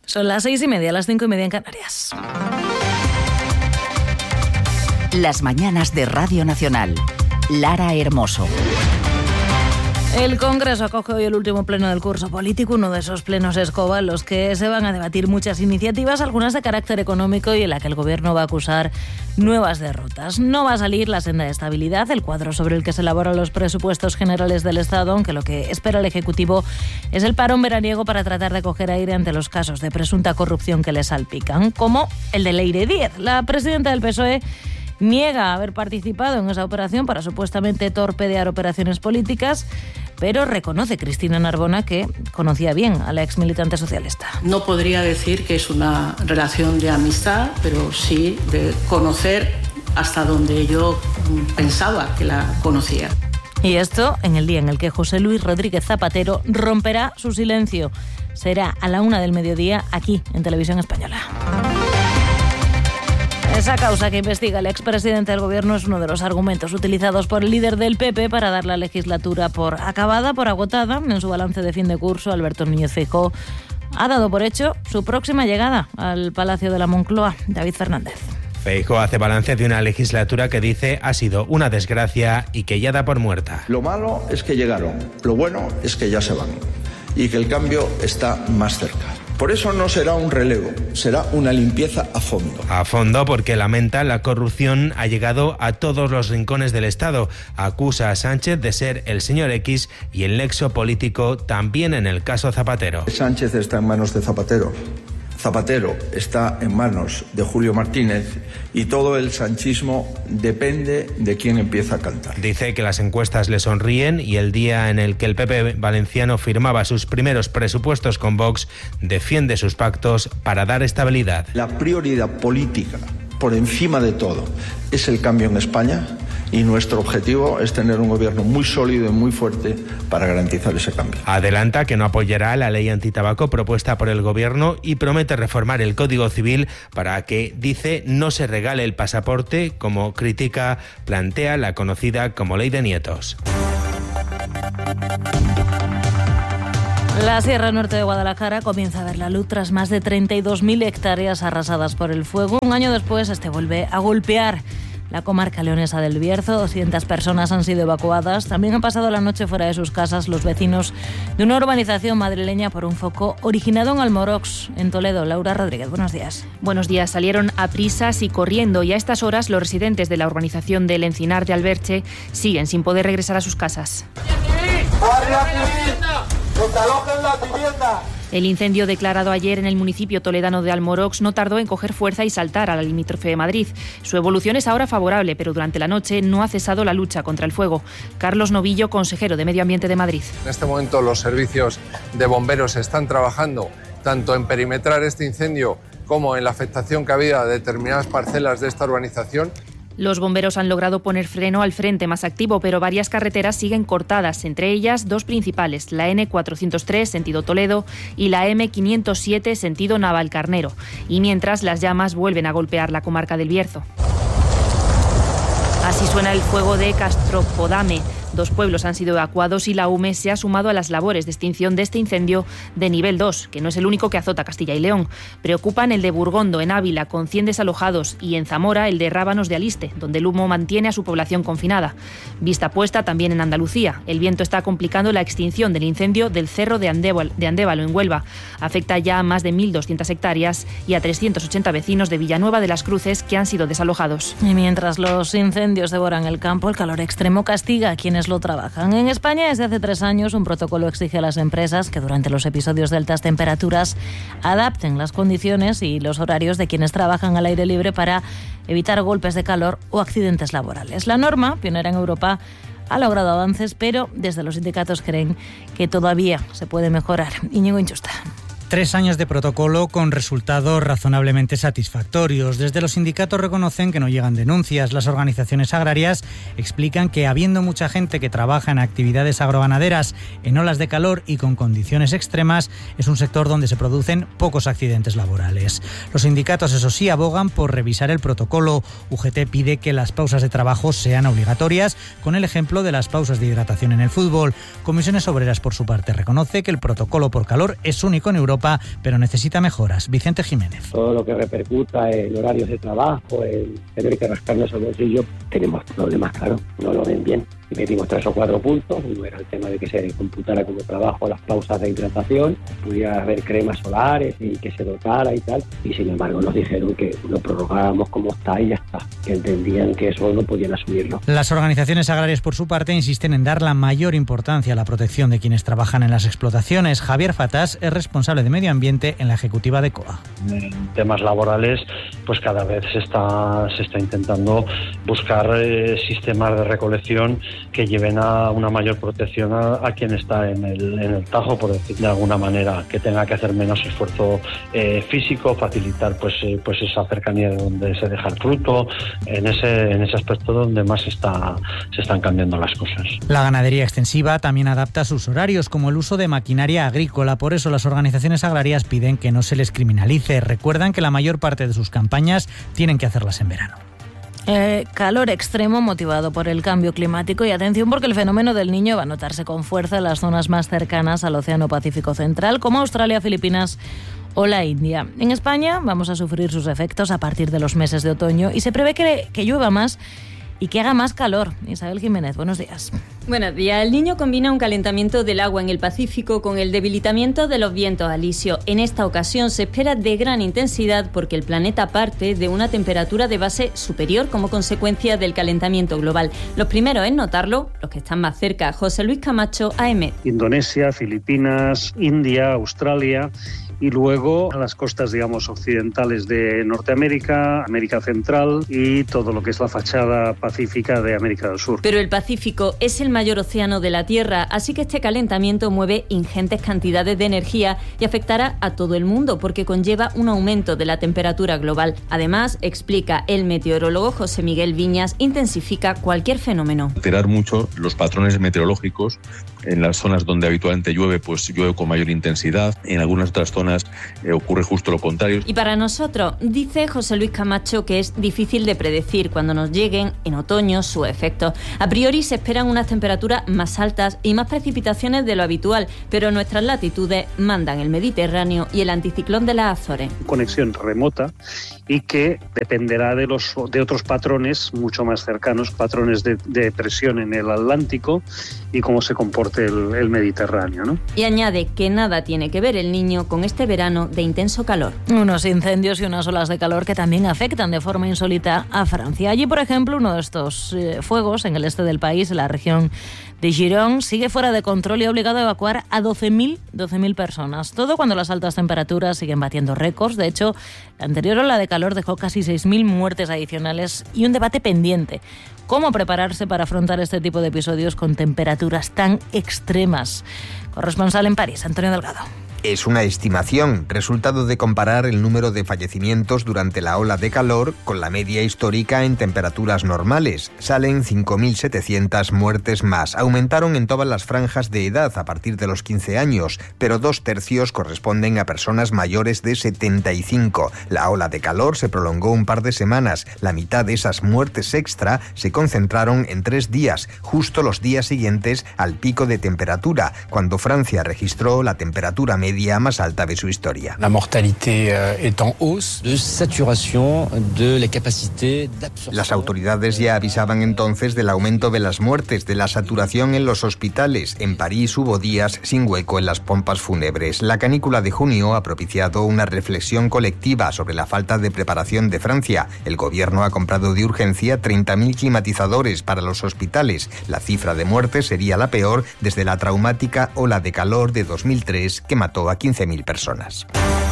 Son las 6:30, las 5:30 en Canarias. Las mañanas de Radio Nacional. Lara Hermoso. El Congreso acoge hoy el último pleno del curso político, uno de esos plenos escoba en los que se van a debatir muchas iniciativas, algunas de carácter económico y en la que el Gobierno va a acusar nuevas derrotas. No va a salir la senda de estabilidad, el cuadro sobre el que se elaboran los presupuestos generales del Estado, aunque lo que espera el Ejecutivo es el parón veraniego para tratar de coger aire ante los casos de presunta corrupción que le salpican, como el de Leire Díez. La presidenta del PSOE niega haber participado en esa operación para supuestamente torpedear operaciones políticas, pero reconoce Cristina Narbona que conocía bien a la ex militante socialista. No podría decir que es una relación de amistad, pero sí de conocer hasta donde yo pensaba que la conocía. Y esto en el día en el que José Luis Rodríguez Zapatero romperá su silencio. Será a la 1:00 p.m. aquí, en Televisión Española. Esa causa que investiga el expresidente del Gobierno es uno de los argumentos utilizados por el líder del PP para dar la legislatura por acabada, por agotada. En su balance de fin de curso, Alberto Núñez Feijóo ha dado por hecho su próxima llegada al Palacio de la Moncloa. David Fernández. Feijóo hace balance de una legislatura que dice ha sido una desgracia y que ya da por muerta. Lo malo es que llegaron, lo bueno es que ya se van y que el cambio está más cerca. Por eso no será un relevo, será una limpieza a fondo. A fondo porque lamenta la corrupción ha llegado a todos los rincones del Estado. Acusa a Sánchez de ser el señor X y el nexo político también en el caso Zapatero. Sánchez está en manos de Zapatero. Zapatero está en manos de Julio Martínez y todo el sanchismo depende de quién empieza a cantar. Dice que las encuestas le sonríen y el día en el que el PP valenciano firmaba sus primeros presupuestos con Vox defiende sus pactos para dar estabilidad. La prioridad política, por encima de todo, es el cambio en España y nuestro objetivo es tener un gobierno muy sólido y muy fuerte para garantizar ese cambio. Adelanta que no apoyará la ley antitabaco propuesta por el gobierno y promete reformar el Código Civil para que, dice, no se regale el pasaporte, como plantea la conocida como ley de nietos. La Sierra Norte de Guadalajara comienza a ver la luz tras más de 32.000 hectáreas arrasadas por el fuego. Un año después, este vuelve a golpear la comarca leonesa del Bierzo. 200 personas han sido evacuadas. También han pasado la noche fuera de sus casas los vecinos de una urbanización madrileña por un foco originado en Almorox, en Toledo. Laura Rodríguez, buenos días. Buenos días. Salieron a prisas y corriendo y a estas horas los residentes de la urbanización del Encinar de Alberche siguen sin poder regresar a sus casas. El incendio declarado ayer en el municipio toledano de Almorox no tardó en coger fuerza y saltar a la limítrofe de Madrid. Su evolución es ahora favorable, pero durante la noche no ha cesado la lucha contra el fuego. Carlos Novillo, consejero de Medio Ambiente de Madrid. En este momento los servicios de bomberos están trabajando tanto en perimetrar este incendio como en la afectación que había a determinadas parcelas de esta urbanización. Los bomberos han logrado poner freno al frente más activo, pero varias carreteras siguen cortadas, entre ellas dos principales, la N403 sentido Toledo y la M507 sentido Navalcarnero. Y mientras las llamas vuelven a golpear la comarca del Bierzo. Así suena el fuego de Castropodame. 2 pueblos han sido evacuados y la UME se ha sumado a las labores de extinción de este incendio de nivel 2, que no es el único que azota Castilla y León. Preocupan el de Burgondo, en Ávila, con 100 desalojados, y en Zamora el de Rábanos de Aliste, donde el humo mantiene a su población confinada. Vista puesta también en Andalucía. El viento está complicando la extinción del incendio del Cerro de Andévalo, en Huelva. Afecta ya a más de 1.200 hectáreas y a 380 vecinos de Villanueva de las Cruces que han sido desalojados. Y mientras los incendios devoran el campo, el calor extremo castiga a quienes lo trabajan. En España, desde hace 3 años, un protocolo exige a las empresas que durante los episodios de altas temperaturas adapten las condiciones y los horarios de quienes trabajan al aire libre para evitar golpes de calor o accidentes laborales. La norma, pionera en Europa, ha logrado avances, pero desde los sindicatos creen que todavía se puede mejorar. Íñigo Inchusta. 3 años de protocolo con resultados razonablemente satisfactorios. Desde los sindicatos reconocen que no llegan denuncias. Las organizaciones agrarias explican que habiendo mucha gente que trabaja en actividades agroganaderas en olas de calor y con condiciones extremas, es un sector donde se producen pocos accidentes laborales. Los sindicatos, eso sí, abogan por revisar el protocolo. UGT pide que las pausas de trabajo sean obligatorias, con el ejemplo de las pausas de hidratación en el fútbol. Comisiones Obreras, por su parte, reconoce que el protocolo por calor es único en Europa Europa, pero necesita mejoras. Vicente Jiménez. Todo lo que repercuta en horarios de trabajo, en tener que rascarnos el bolsillo, tenemos problemas, claro, no lo ven bien. Y metimos 3 o 4 puntos. Uno era el tema de que se computara como trabajo las pausas de hidratación, pudiera haber cremas solares y que se dotara y tal. Y sin embargo nos dijeron que lo prorrogábamos como está y ya está, que entendían que eso no podían asumirlo. Las organizaciones agrarias, por su parte, insisten en dar la mayor importancia a la protección de quienes trabajan en las explotaciones. Javier Fatás es responsable de Medio Ambiente en la ejecutiva de COA. En temas laborales, pues cada vez se está intentando buscar sistemas de recolección que lleven a una mayor protección a quien está en el tajo, por decir de alguna manera, que tenga que hacer menos esfuerzo físico, facilitar pues esa cercanía de donde se deja el fruto, en ese aspecto donde más se están cambiando las cosas. La ganadería extensiva también adapta sus horarios, como el uso de maquinaria agrícola. Por eso las organizaciones agrarias piden que no se les criminalice. Recuerdan que la mayor parte de sus campañas tienen que hacerlas en verano. Calor extremo motivado por el cambio climático y atención porque el fenómeno del Niño va a notarse con fuerza en las zonas más cercanas al Océano Pacífico Central, como Australia, Filipinas o la India. En España vamos a sufrir sus efectos a partir de los meses de otoño y se prevé que llueva más y que haga más calor. Isabel Jiménez, buenos días. Buenos días. El Niño combina un calentamiento del agua en el Pacífico con el debilitamiento de los vientos alisios. En esta ocasión se espera de gran intensidad porque el planeta parte de una temperatura de base superior como consecuencia del calentamiento global. Los primeros en notarlo, los que están más cerca, José Luis Camacho, AM. Indonesia, Filipinas, India, Australia y luego a las costas, digamos, occidentales de Norteamérica, América Central y todo lo que es la fachada pacífica de América del Sur. Pero el Pacífico es el mayor océano de la Tierra, así que este calentamiento mueve ingentes cantidades de energía y afectará a todo el mundo porque conlleva un aumento de la temperatura global. Además, explica el meteorólogo José Miguel Viñas, intensifica cualquier fenómeno. Alterar mucho los patrones meteorológicos. En las zonas donde habitualmente llueve, pues llueve con mayor intensidad. En algunas otras zonas ocurre justo lo contrario. Y para nosotros, dice José Luis Camacho, que es difícil de predecir cuando nos lleguen en otoño sus efectos. A priori se esperan unas temperaturas más altas y más precipitaciones de lo habitual, pero nuestras latitudes mandan el Mediterráneo y el anticiclón de las Azores. Conexión remota y que dependerá de otros patrones mucho más cercanos, patrones de presión en el Atlántico y cómo se comporte el Mediterráneo, ¿no? Y añade que nada tiene que ver el Niño con este verano de intenso calor. Unos incendios y unas olas de calor que también afectan de forma insólita a Francia. Allí, por ejemplo, uno de estos fuegos en el este del país, en la región de Gironde, sigue fuera de control y ha obligado a evacuar a 12.000 personas. Todo cuando las altas temperaturas siguen batiendo récords. De hecho, la anterior ola de calor dejó casi 6.000 muertes adicionales y un debate pendiente. ¿Cómo prepararse para afrontar este tipo de episodios con temperaturas tan extremas? Corresponsal en París, Antonio Delgado. Es una estimación, resultado de comparar el número de fallecimientos durante la ola de calor con la media histórica en temperaturas normales. Salen 5.700 muertes más. Aumentaron en todas las franjas de edad a partir de los 15 años, pero 2/3 corresponden a personas mayores de 75. La ola de calor se prolongó un par de semanas. La mitad de esas muertes extra se concentraron en 3 días, justo los días siguientes al pico de temperatura, cuando Francia registró la temperatura media más alta de su historia. La mortalité est en hausse, de saturación de la capacidad de absorción. Las autoridades ya avisaban entonces del aumento de las muertes, de la saturación en los hospitales. En París hubo días sin hueco en las pompas fúnebres. La canícula de junio ha propiciado una reflexión colectiva sobre la falta de preparación de Francia. El gobierno ha comprado de urgencia 30.000 climatizadores para los hospitales. La cifra de muertes sería la peor desde la traumática ola de calor de 2003 que mató a 15.000 personas.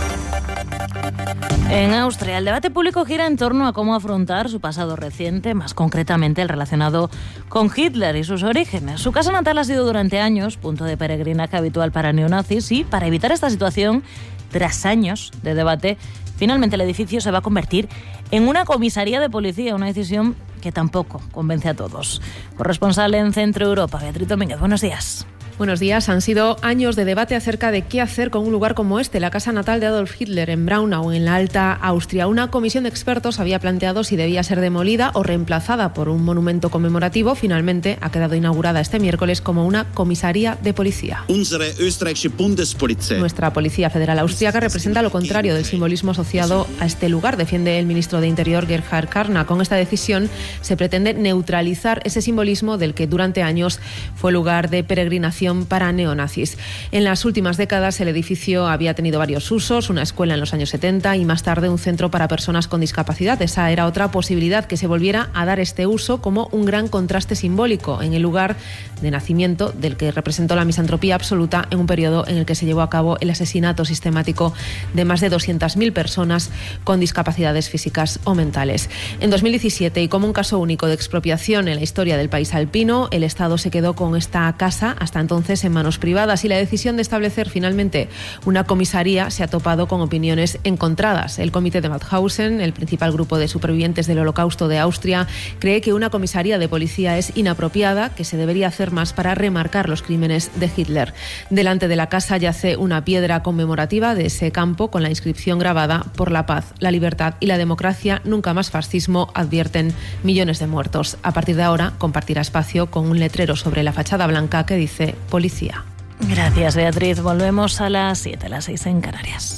En Austria, el debate público gira en torno a cómo afrontar su pasado reciente, más concretamente el relacionado con Hitler y sus orígenes. Su casa natal ha sido durante años punto de peregrinaje habitual para neonazis y, para evitar esta situación, tras años de debate, finalmente el edificio se va a convertir en una comisaría de policía, una decisión que tampoco convence a todos. Corresponsal en Centro Europa, Beatriz Domínguez, buenos días. Buenos días. Han sido años de debate acerca de qué hacer con un lugar como este, la casa natal de Adolf Hitler, en Braunau, en la Alta Austria. Una comisión de expertos había planteado si debía ser demolida o reemplazada por un monumento conmemorativo. Finalmente ha quedado inaugurada este miércoles como una comisaría de policía. Nuestra Policía Federal Austriaca representa lo contrario del simbolismo asociado a este lugar, defiende el ministro de Interior Gerhard Karner. Con esta decisión se pretende neutralizar ese simbolismo del que durante años fue lugar de peregrinación para neonazis. En las últimas décadas el edificio había tenido varios usos, una escuela en los años 70 y más tarde un centro para personas con discapacidad. Esa era otra posibilidad, que se volviera a dar este uso como un gran contraste simbólico en el lugar de nacimiento del que representó la misantropía absoluta en un periodo en el que se llevó a cabo el asesinato sistemático de más de 200.000 personas con discapacidades físicas o mentales. En 2017, y como un caso único de expropiación en la historia del país alpino, el Estado se quedó con esta casa hasta entonces en manos privadas, y la decisión de establecer finalmente una comisaría se ha topado con opiniones encontradas. El Comité de Mauthausen, el principal grupo de supervivientes del Holocausto de Austria, cree que una comisaría de policía es inapropiada, que se debería hacer más para remarcar los crímenes de Hitler. Delante de la casa yace una piedra conmemorativa de ese campo con la inscripción grabada: por la paz, la libertad y la democracia, nunca más fascismo, advierten millones de muertos. A partir de ahora compartirá espacio con un letrero sobre la fachada blanca que dice policía. Gracias, Beatriz. Volvemos a las 7, las 6 en Canarias.